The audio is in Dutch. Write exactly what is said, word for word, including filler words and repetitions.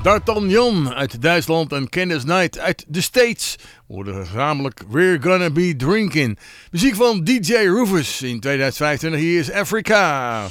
D'Artagnan uit Duitsland en Candice Night uit de States worden gezamenlijk We're Gonna Be Drinking. Muziek van D J Rufus in tweeduizend vijfentwintig. Hier is Africa.